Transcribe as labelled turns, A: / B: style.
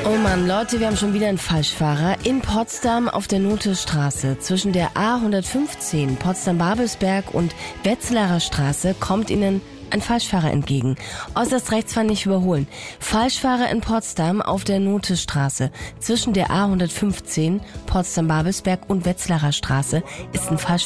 A: Oh Mann, Leute, wir haben schon wieder einen Falschfahrer. In Potsdam auf der Nothestraße zwischen der A115 Potsdam-Babelsberg und Wetzlarer Straße kommt Ihnen ein Falschfahrer entgegen. Äußerst rechtsfahren nicht überholen. Falschfahrer in Potsdam auf der Nothestraße zwischen der A115 Potsdam-Babelsberg und Wetzlarer Straße ist ein Falschfahrer.